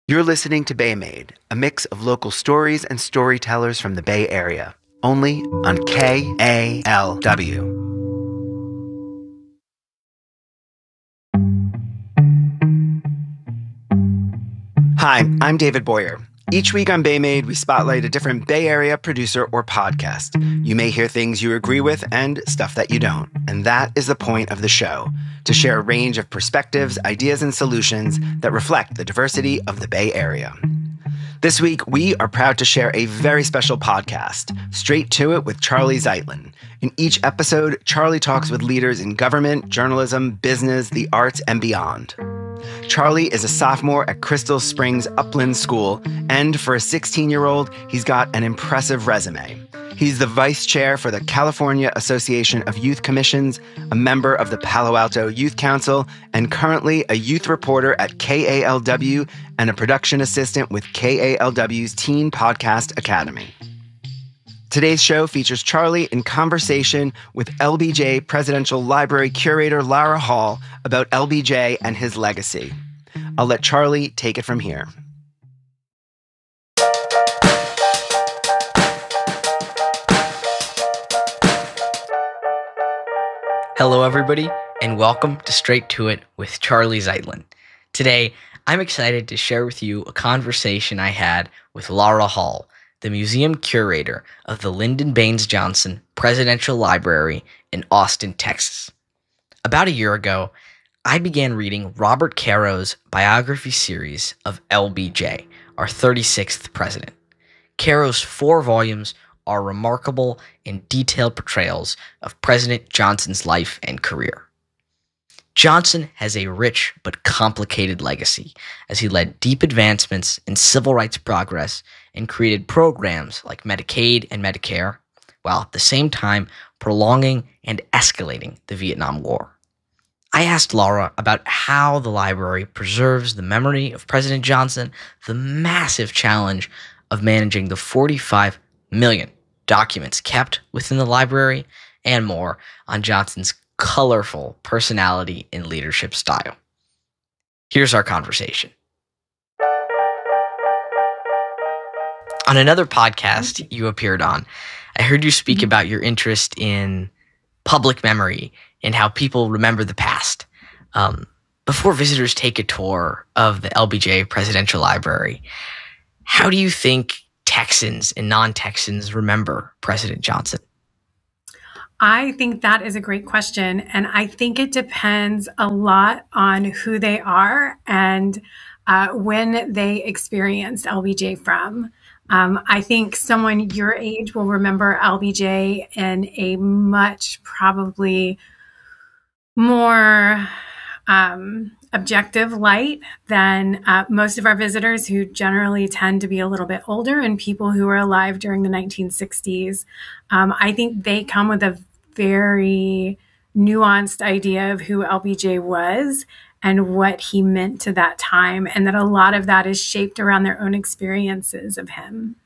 You're listening to Bay Made, a mix of local stories and storytellers from the Bay Area, only on KALW. Hi, I'm David Boyer. Each week on Bay Made, we spotlight a different Bay Area producer or podcast. You may hear things you agree with and stuff that you don't. And that is the point of the show, to share a range of perspectives, ideas, and solutions that reflect the diversity of the Bay Area. This week, we are proud to share a very special podcast, Straight to It with Charlie Zeitlin. In each episode, Charlie talks with leaders in government, journalism, business, the arts, and beyond. Charlie is a sophomore at Crystal Springs Upland School, and for a 16-year-old, he's got an impressive resume. He's the vice chair for the California Association of Youth Commissions, a member of the Palo Alto Youth Council, and currently a youth reporter at KALW and a production assistant with KALW's Teen Podcast Academy. Today's show features Charlie in conversation with LBJ Presidential Library Curator Lara Hall about LBJ and his legacy. I'll let Charlie take it from here. Hello, everybody, and welcome to Straight to It with Charlie Zeitlin. Today, I'm excited to share with you a conversation I had with Lara Hall, the museum curator of the Lyndon Baines Johnson Presidential Library in Austin, Texas. About a year ago, I began reading Robert Caro's biography series of LBJ, our 36th president. Caro's 4 volumes are remarkable and detailed portrayals of President Johnson's life and career. Johnson has a rich but complicated legacy as he led deep advancements in civil rights progress and created programs like Medicaid and Medicare, while at the same time prolonging and escalating the Vietnam War. I asked Lara about how the library preserves the memory of President Johnson, the massive challenge of managing the 45 million documents kept within the library, and more on Johnson's colorful personality and leadership style. Here's our conversation. On another podcast you appeared on, I heard you speak about your interest in public memory and how people remember the past. Before visitors take a tour of the LBJ Presidential Library, how do you think Texans and non-Texans remember President Johnson? I think that is a great question. And I think it depends a lot on who they are and when they experienced LBJ from. I think someone your age will remember LBJ in a much probably more objective light than most of our visitors, who generally tend to be a little bit older and people who were alive during the 1960s. I think they come with a very nuanced idea of who LBJ was and what he meant to that time, and that a lot of that is shaped around their own experiences of him.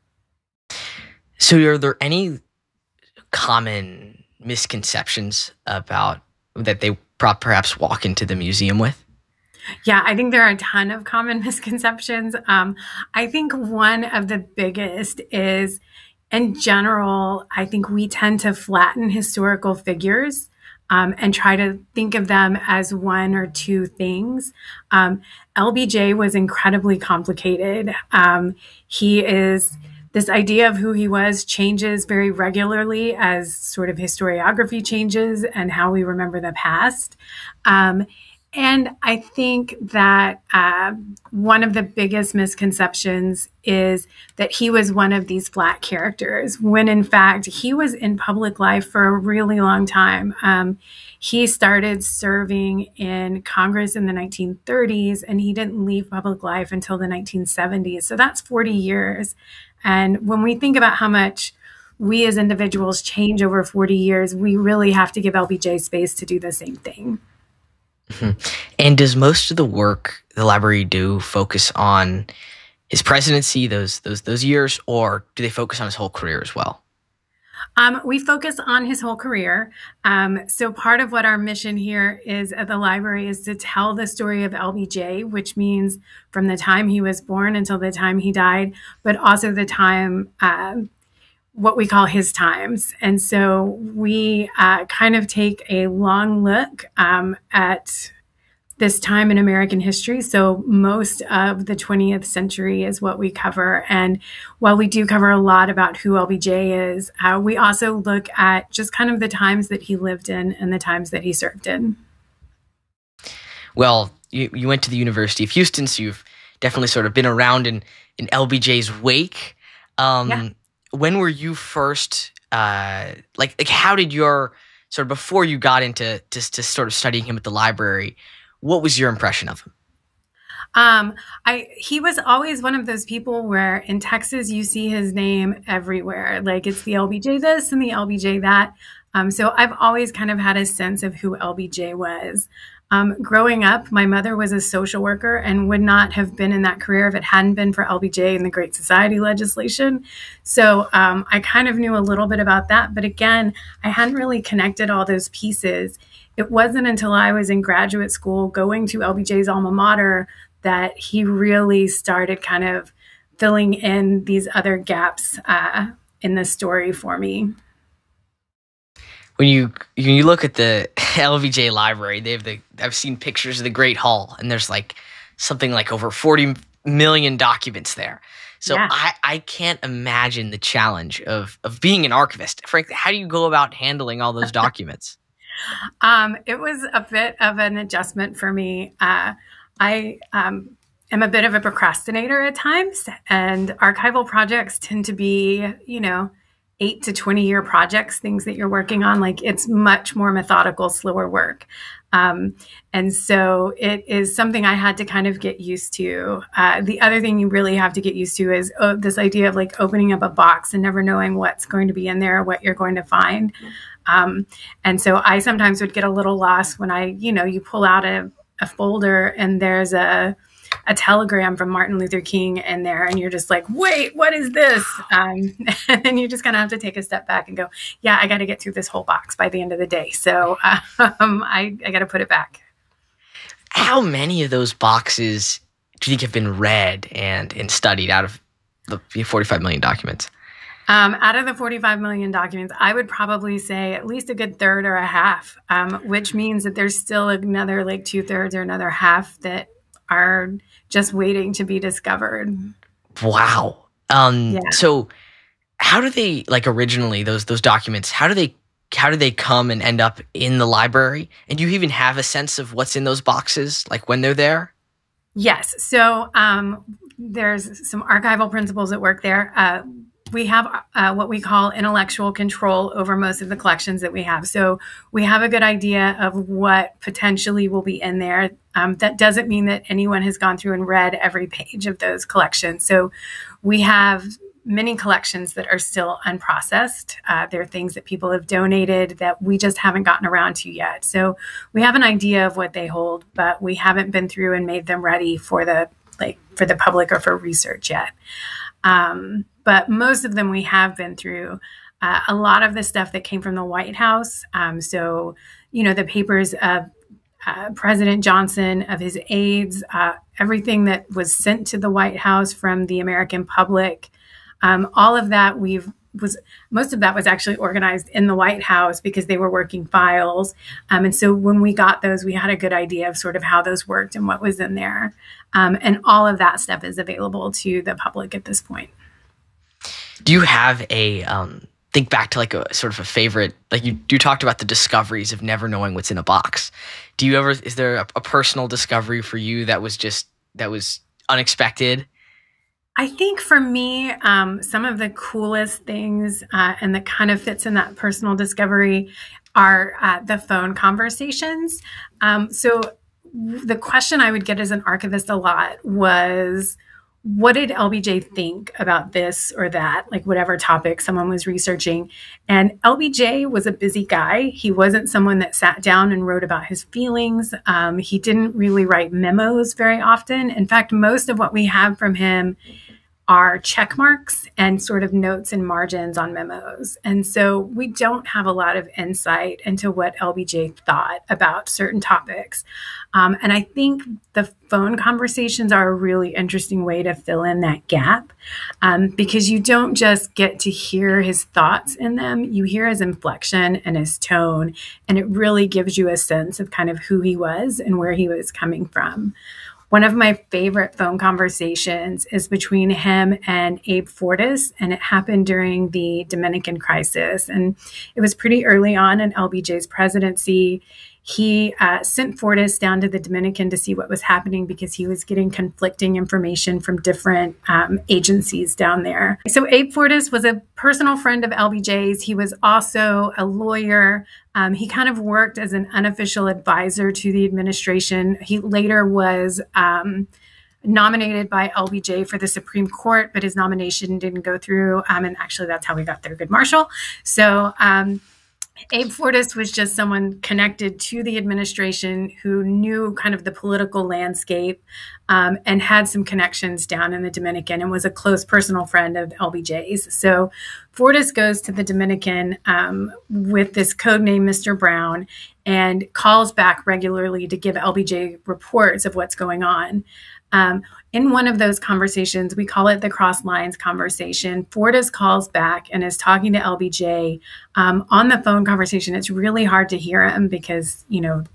So are there any common misconceptions about that they perhaps walk into the museum with? Yeah, I think there are a ton of common misconceptions. I think one of the biggest is, in general, I think we tend to flatten historical figures and try to think of them as one or two things. LBJ was incredibly complicated. This idea of who he was changes very regularly as sort of historiography changes and how we remember the past. And I think that one of the biggest misconceptions is that he was one of these flat characters, when in fact he was in public life for a really long time. He started serving in Congress in the 1930s, and he didn't leave public life until the 1970s. So that's 40 years. And when we think about how much we as individuals change over 40 years, we really have to give LBJ space to do the same thing. Mm-hmm. And does most of the work the library do focus on his presidency, those years, or do they focus on his whole career as well? We focus on his whole career. So part of what our mission here is at the library is to tell the story of LBJ, which means from the time he was born until the time he died, but also the time, what we call his times. And so we kind of take a long look at this time in American history. So most of the 20th century is what we cover. And while we do cover a lot about who LBJ is, we also look at just kind of the times that he lived in and the times that he served in. Well, you went to the University of Houston, so you've definitely sort of been around in LBJ's wake. Yeah. When were you first, like how did your, sort of before you got into to sort of studying him at the library, what was your impression of him? He was always one of those people where in Texas you see his name everywhere. Like it's the LBJ this and the LBJ that. So I've always kind of had a sense of who LBJ was. Growing up, my mother was a social worker and would not have been in that career if it hadn't been for LBJ and the Great Society legislation. So I kind of knew a little bit about that. But again, I hadn't really connected all those pieces. It wasn't until I was in graduate school going to LBJ's alma mater that he really started kind of filling in these other gaps in the story for me. When you look at the LBJ library, I've seen pictures of the Great Hall, and there's like something like over 40 million documents there. So yeah. I can't imagine the challenge of being an archivist. Frankly, how do you go about handling all those documents? It was a bit of an adjustment for me. I am a bit of a procrastinator at times, and archival projects tend to be, 8 to 20-year projects, things that you're working on. Like it's much more methodical, slower work. And so it is something I had to kind of get used to. The other thing you really have to get used to is this idea of like opening up a box and never knowing what's going to be in there, what you're going to find. And so I sometimes would get a little lost when you pull out a folder and there's a telegram from Martin Luther King in there, and you're just like, wait, what is this? And then you just kind of have to take a step back and go, yeah, I got to get through this whole box by the end of the day. So I got to put it back. How many of those boxes do you think have been read and studied out of the 45 million documents? Out of the 45 million documents, I would probably say at least a good third or a half, which means that there's still another like 2/3 or another half that are just waiting to be discovered. Wow. Yeah. So how do they, like originally those documents, how do they come and end up in the library? And do you even have a sense of what's in those boxes, like when they're there? Yes. So there's some archival principles at work there. We have what we call intellectual control over most of the collections that we have. So we have a good idea of what potentially will be in there. That doesn't mean that anyone has gone through and read every page of those collections. So we have many collections that are still unprocessed. They're things that people have donated that we just haven't gotten around to yet. So we have an idea of what they hold, but we haven't been through and made them ready for the public or for research yet. But most of them we have been through. A lot of the stuff that came from the White House. So, the papers of President Johnson, of his aides, everything that was sent to the White House from the American public, all of that most of that was actually organized in the White House because they were working files. And so when we got those, we had a good idea of sort of how those worked and what was in there. And all of that stuff is available to the public at this point. Do you have a think back to like a sort of a favorite, like you talked about the discoveries of never knowing what's in a box. Is there a personal discovery for you that was unexpected? I think for me, some of the coolest things and that kind of fits in that personal discovery are the phone conversations. So the question I would get as an archivist a lot was, what did LBJ think about this or that, like whatever topic someone was researching? And LBJ was a busy guy. He wasn't someone that sat down and wrote about his feelings. He didn't really write memos very often. In fact, most of what we have from him are check marks and sort of notes and margins on memos. And so we don't have a lot of insight into what LBJ thought about certain topics. And I think the phone conversations are a really interesting way to fill in that gap, because you don't just get to hear his thoughts in them, you hear his inflection and his tone, and it really gives you a sense of kind of who he was and where he was coming from. One of my favorite phone conversations is between him and Abe Fortas, and it happened during the Dominican crisis. And it was pretty early on in LBJ's presidency. He sent Fortas down to the Dominican to see what was happening because he was getting conflicting information from different agencies down there. So Abe Fortas was a personal friend of LBJ's. He was also a lawyer. He kind of worked as an unofficial advisor to the administration. He later was nominated by LBJ for the Supreme Court, but his nomination didn't go through. And actually, that's how we got Thurgood Marshall. So Abe Fortas was just someone connected to the administration who knew kind of the political landscape, and had some connections down in the Dominican and was a close personal friend of LBJ's. So Fortas goes to the Dominican with this code name, Mr. Brown, and calls back regularly to give LBJ reports of what's going on. In one of those conversations, we call it the cross lines conversation, Fortas calls back and is talking to LBJ on the phone conversation. It's really hard to hear him because,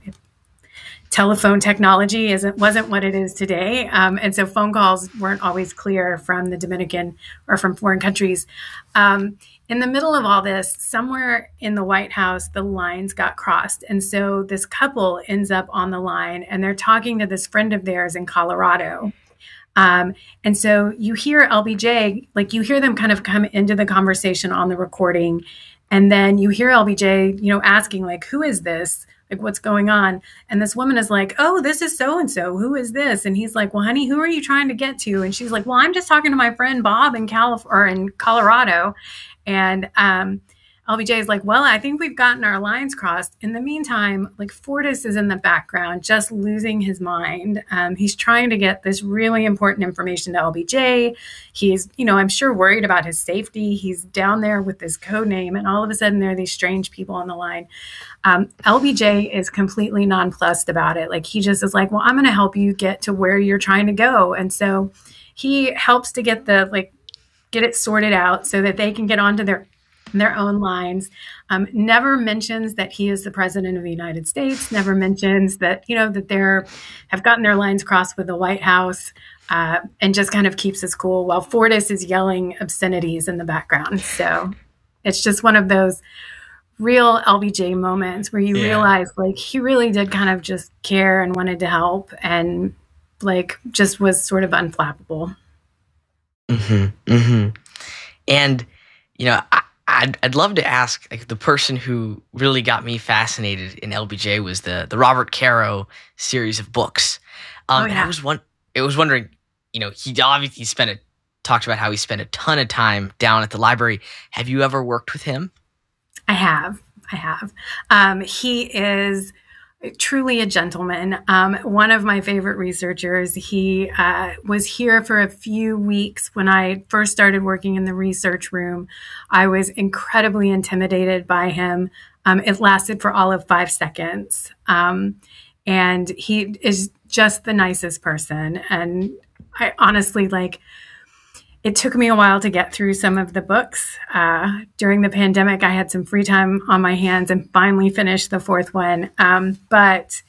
telephone technology wasn't what it is today. And so phone calls weren't always clear from the Dominican or from foreign countries. In the middle of all this, somewhere in the White House, the lines got crossed. And so this couple ends up on the line and they're talking to this friend of theirs in Colorado. And so you hear LBJ, like you hear them kind of come into the conversation on the recording. And then you hear LBJ, asking like, who is this? Like, what's going on? And this woman is like, oh, this is so-and-so. Who is this? And he's like, well, honey, who are you trying to get to? And she's like, well, I'm just talking to my friend Bob in Colorado. And LBJ is like, well, I think we've gotten our lines crossed. In the meantime, like Fortas is in the background, just losing his mind. He's trying to get this really important information to LBJ. He's, I'm sure worried about his safety. He's down there with this code name, and all of a sudden there are these strange people on the line. LBJ is completely nonplussed about it. Like he just is like, well, I'm going to help you get to where you're trying to go. And so he helps to get it sorted out so that they can get onto their own lines. Never mentions that he is the president of the United States, never mentions that, that they're have gotten their lines crossed with the White House, and just kind of keeps his cool while Fortas is yelling obscenities in the background. So it's just one of those real LBJ moments where you realize like he really did kind of just care and wanted to help and like just was sort of unflappable. Mm-hmm. Mm-hmm. And, I'd love to ask, like, the person who really got me fascinated in LBJ was the Robert Caro series of books. And I was wondering, he obviously talked about how he spent a ton of time down at the library. Have you ever worked with him? I have. He is truly a gentleman. One of my favorite researchers. He was here for a few weeks when I first started working in the research room. I was incredibly intimidated by him. It lasted for all of 5 seconds. And he is just the nicest person. And I honestly, it took me a while to get through some of the books. During the pandemic, I had some free time on my hands and finally finished the 4th one. But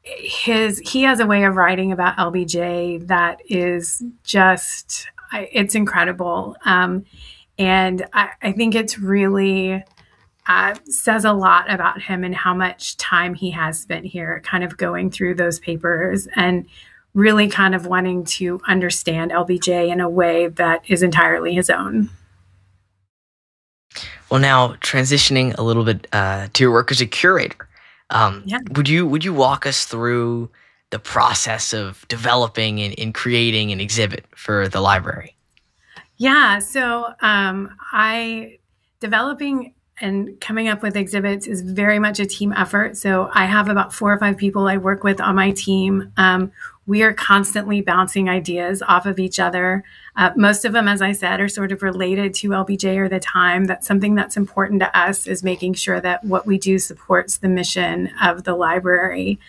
he has a way of writing about LBJ that is just, it's incredible. And I think it's really says a lot about him and how much time he has spent here kind of going through those papers and really kind of wanting to understand LBJ in a way that is entirely his own. Well, now transitioning a little bit to your work as a curator, would you walk us through the process of developing and creating an exhibit for the library? Yeah, so developing and coming up with exhibits is very much a team effort. So I have about 4 or 5 people I work with on my team. We are constantly bouncing ideas off of each other. Most of them, as I said, are sort of related to LBJ or the time. That's something that's important to us, is making sure that what we do supports the mission of the library.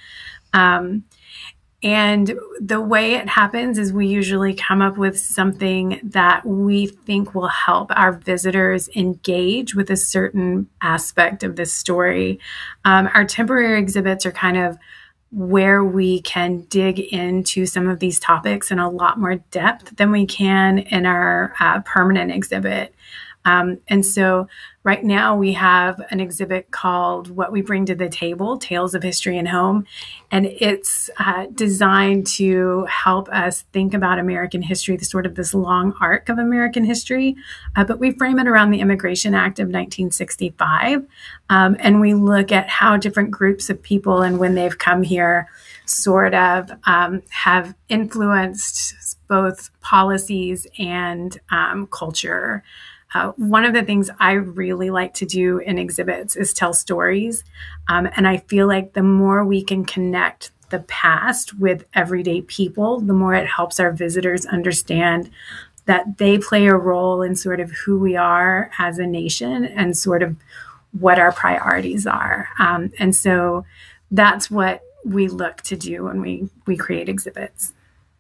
And the way it happens is we usually come up with something that we think will help our visitors engage with a certain aspect of the story. Our temporary exhibits are kind of where we can dig into some of these topics in a lot more depth than we can in our permanent exhibit. And so right now we have an exhibit called What We Bring to the Table, Tales of History and Home. And it's designed to help us think about American history, the sort of this long arc of American history. But we frame it around the Immigration Act of 1965. And we look at how different groups of people and when they've come here sort of have influenced both policies and culture. One of the things I really like to do in exhibits is tell stories. And I feel like the more we can connect the past with everyday people, the more it helps our visitors understand that they play a role in sort of who we are as a nation and sort of what our priorities are. And so that's what we look to do when we create exhibits.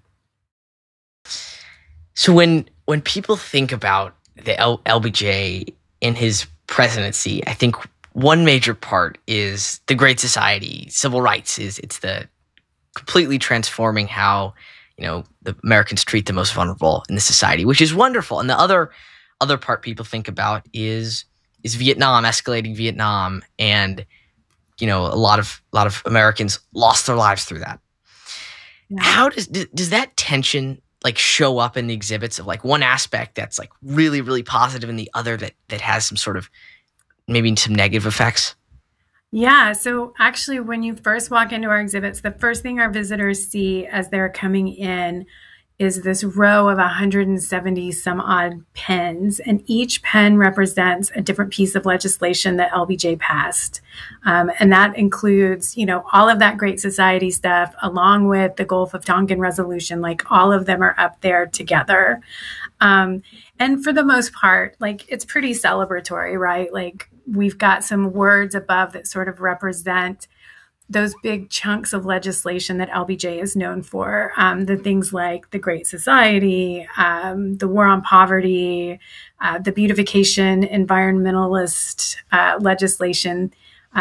So when people think about the LBJ in his presidency, I think one major part is the Great Society, civil rights. It's the completely transforming how the Americans treat the most vulnerable in the society, which is wonderful. And the other part people think about is Vietnam, escalating Vietnam, and a lot of Americans lost their lives through that. Yeah. How does that tension show up in the exhibits of one aspect that's really, really positive and the other that has some sort of maybe some negative effects? Yeah. So actually, when you first walk into our exhibits, the first thing our visitors see as they're coming in is this row of 170 some odd pens, and each pen represents a different piece of legislation that LBJ passed. And that includes, all of that Great Society stuff, along with the Gulf of Tonkin Resolution. All of them are up there together. And for the most part, it's pretty celebratory, right? We've got some words above that sort of represent those big chunks of legislation that LBJ is known for, the things like the Great Society, the War on Poverty, the beautification, environmentalist legislation,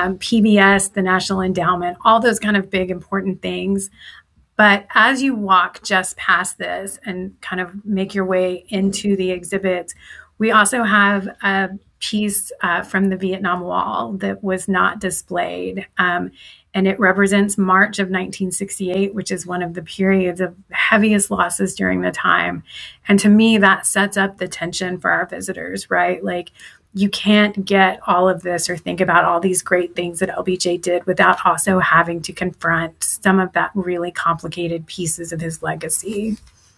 PBS, the National Endowment, all those kind of big important things. But as you walk just past this and kind of make your way into the exhibits, we also have a piece from the Vietnam Wall that was not displayed. And it represents March of 1968, which is one of the periods of heaviest losses during the time. And to me, that sets up the tension for our visitors, right? You can't get all of this or think about all these great things that LBJ did without also having to confront some of that really complicated pieces of his legacy.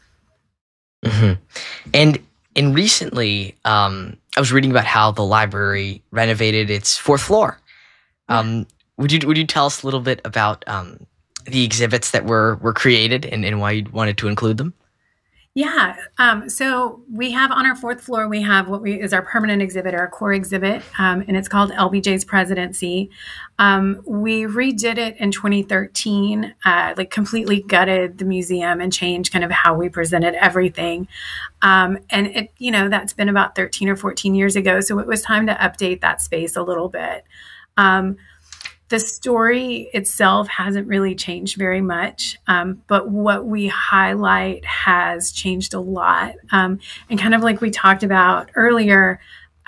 Mm-hmm. And recently, I was reading about how the library renovated its 4th floor. Would you tell us a little bit about the exhibits that were created and why you wanted to include them? Yeah. So we have on our 4th floor, we have what is our permanent exhibit, our core exhibit, and it's called LBJ's Presidency. We redid it in 2013, completely gutted the museum and changed kind of how we presented everything. And it, that's been about 13 or 14 years ago. So it was time to update that space a little bit. The story itself hasn't really changed very much, but what we highlight has changed a lot. And kind of like we talked about earlier,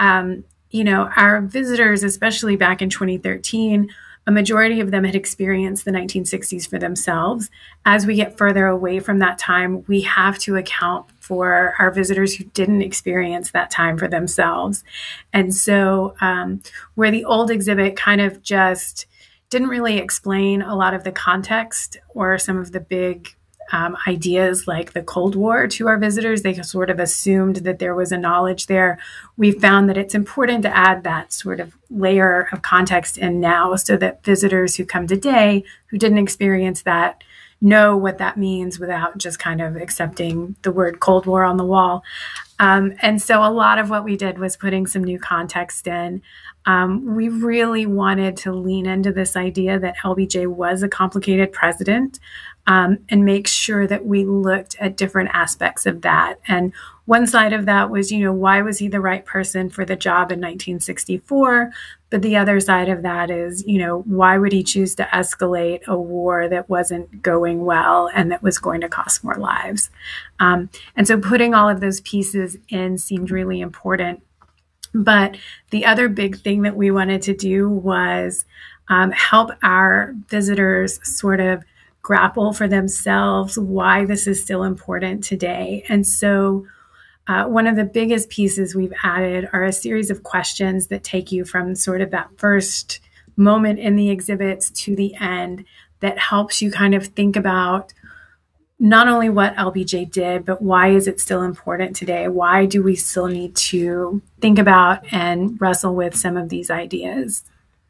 our visitors, especially back in 2013, a majority of them had experienced the 1960s for themselves. As we get further away from that time, we have to account for our visitors who didn't experience that time for themselves. And so where the old exhibit kind of just didn't really explain a lot of the context or some of the big ideas like the Cold War to our visitors. They sort of assumed that there was a knowledge there. We found that it's important to add that sort of layer of context in now so that visitors who come today who didn't experience that know what that means without just kind of accepting the word Cold War on the wall. And so a lot of what we did was putting some new context in. We really wanted to lean into this idea that LBJ was a complicated president, and make sure that we looked at different aspects of that. And one side of that was, why was he the right person for the job in 1964? But the other side of that is, why would he choose to escalate a war that wasn't going well and that was going to cost more lives? And so putting all of those pieces in seemed really important. But the other big thing that we wanted to do was help our visitors sort of grapple for themselves why this is still important today. And so one of the biggest pieces we've added are a series of questions that take you from sort of that first moment in the exhibits to the end that helps you kind of think about not only what LBJ did, but why is it still important today? Why do we still need to think about and wrestle with some of these ideas?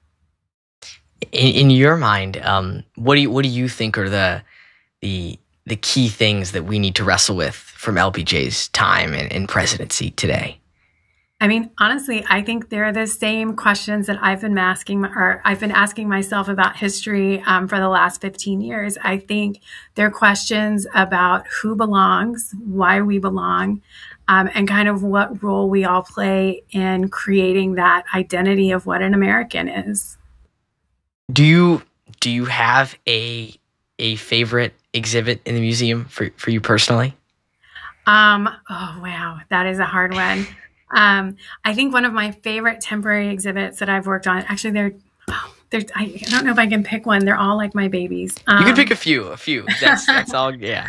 In your mind, what do you think are the key things that we need to wrestle with from LBJ's time and presidency today? I mean, honestly, I think they're the same questions that I've been asking myself about history for the last 15 years. I think they're questions about who belongs, why we belong, and kind of what role we all play in creating that identity of what an American is. Do you have a favorite exhibit in the museum for you personally? Oh wow, that is a hard one. I think one of my favorite temporary exhibits that I've worked on, actually I don't know if I can pick one. They're all like my babies. You can pick a few. That's all. Yeah.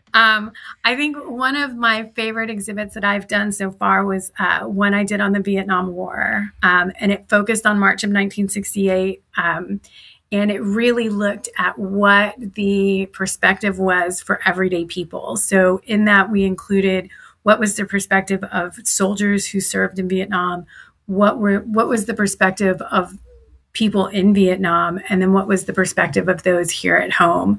I think one of my favorite exhibits that I've done so far was one I did on the Vietnam War. And it focused on March of 1968. And it really looked at what the perspective was for everyday people. So in that, we included what was the perspective of soldiers who served in Vietnam, what was the perspective of people in Vietnam, and then what was the perspective of those here at home.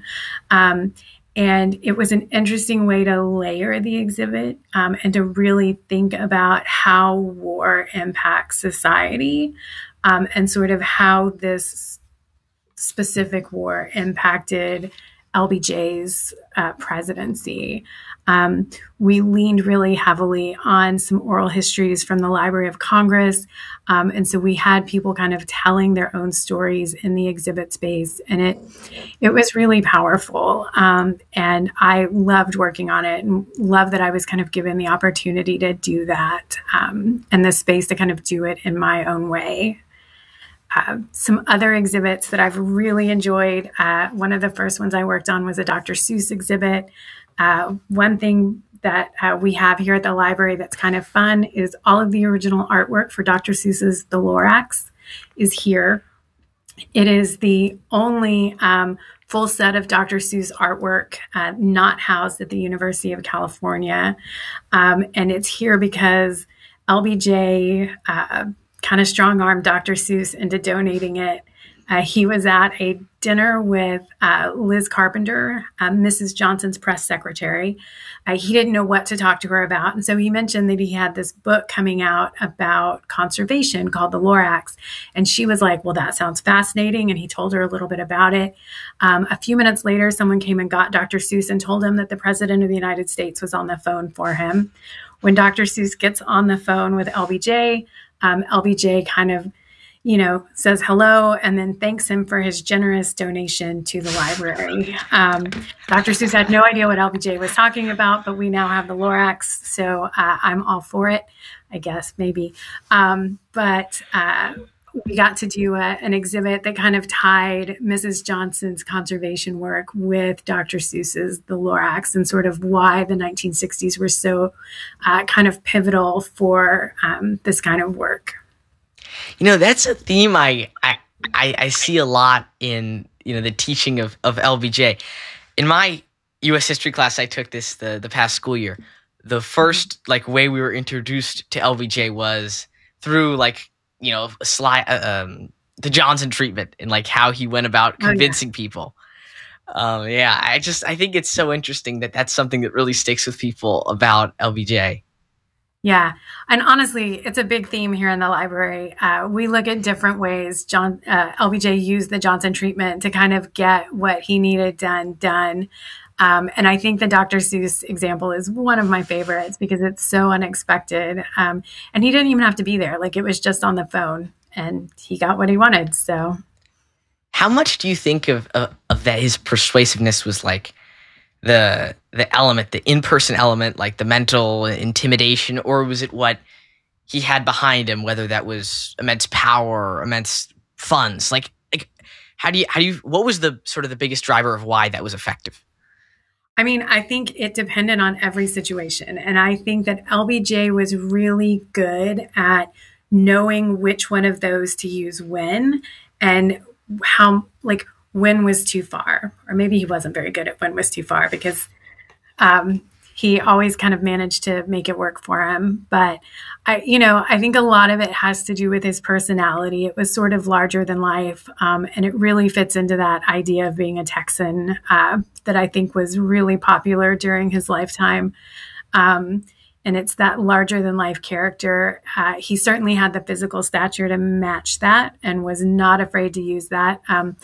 And it was an interesting way to layer the exhibit and to really think about how war impacts society and sort of how this specific war impacted LBJ's presidency. We leaned really heavily on some oral histories from the Library of Congress. And so we had people kind of telling their own stories in the exhibit space. And it was really powerful. And I loved working on it and loved that I was kind of given the opportunity to do that and the space to kind of do it in my own way. Some other exhibits that I've really enjoyed. One of the first ones I worked on was a Dr. Seuss exhibit. One thing that we have here at the library that's kind of fun is all of the original artwork for Dr. Seuss's The Lorax is here. It is the only full set of Dr. Seuss artwork not housed at the University of California. And it's here because LBJ kind of strong-armed Dr. Seuss into donating it. He was at a dinner with Liz Carpenter, Mrs. Johnson's press secretary. He didn't know what to talk to her about. And so he mentioned that he had this book coming out about conservation called The Lorax. And she was like, well, that sounds fascinating. And he told her a little bit about it. A few minutes later, someone came and got Dr. Seuss and told him that the president of the United States was on the phone for him. When Dr. Seuss gets on the phone with LBJ, LBJ kind of, says hello and then thanks him for his generous donation to the library. Dr. Seuss had no idea what LBJ was talking about, but we now have the Lorax, so I'm all for it, I guess, maybe. But we got to do an exhibit that kind of tied Mrs. Johnson's conservation work with Dr. Seuss's The Lorax and sort of why the 1960s were so kind of pivotal for this kind of work. That's a theme I see a lot in the teaching of LBJ. In my U.S. history class I took the past school year, the first like way we were introduced to LBJ was through like the Johnson treatment and like how he went about convincing people. I think it's so interesting that that's something that really sticks with people about LBJ. Yeah. And honestly, it's a big theme here in the library. We look at different ways LBJ used the Johnson treatment to kind of get what he needed done. And I think the Dr. Seuss example is one of my favorites because it's so unexpected. And he didn't even have to be there. Like, it was just on the phone and he got what he wanted. So how much do you think of that his persuasiveness was like the element, the in-person element, like the mental intimidation, or was it what he had behind him, whether that was immense power or immense funds? Like what was the sort of the biggest driver of why that was effective? I mean, I think it depended on every situation. And I think that LBJ was really good at knowing which one of those to use when, and how, like, when was too far. Or maybe he wasn't very good at when was too far because he always kind of managed to make it work for him. But I think a lot of it has to do with his personality. It was sort of larger than life. And it really fits into that idea of being a Texan that I think was really popular during his lifetime. And it's that larger than life character. He certainly had the physical stature to match that and was not afraid to use that.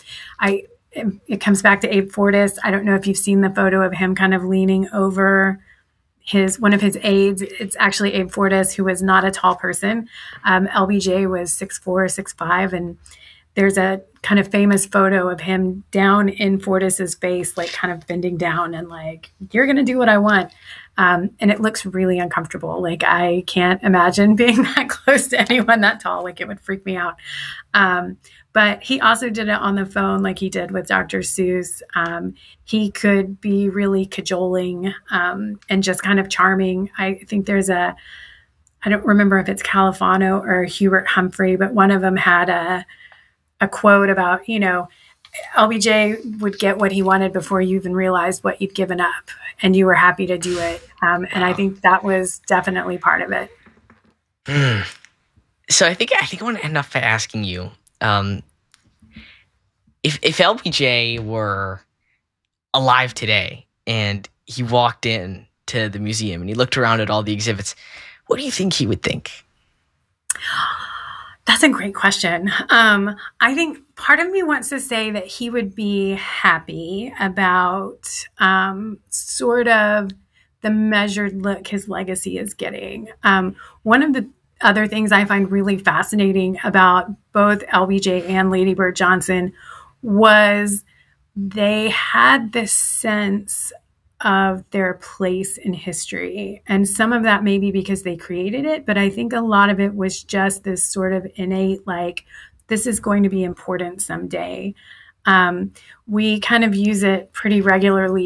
It comes back to Abe Fortas. I don't know if you've seen the photo of him kind of leaning over one of his aides. It's actually Abe Fortas, who was not a tall person. LBJ was 6'4", 6'5", and there's a kind of famous photo of him down in Fortas's face, like kind of bending down and like, you're going to do what I want. And it looks really uncomfortable. Like, I can't imagine being that close to anyone that tall. Like, it would freak me out. But he also did it on the phone like he did with Dr. Seuss. He could be really cajoling and just kind of charming. I think I don't remember if it's Califano or Hubert Humphrey, but one of them had a quote about, LBJ would get what he wanted before you even realized what you'd given up, and you were happy to do it. And I think that was definitely part of it. So I think I want to end off by asking you, if LBJ were alive today and he walked in to the museum and he looked around at all the exhibits, what do you think he would think? That's a great question. I think part of me wants to say that he would be happy about sort of the measured look his legacy is getting. One of the other things I find really fascinating about both LBJ and Lady Bird Johnson was they had this sense of their place in history. And some of that may be because they created it, but I think a lot of it was just this sort of innate, like, this is going to be important someday. We kind of use it pretty regularly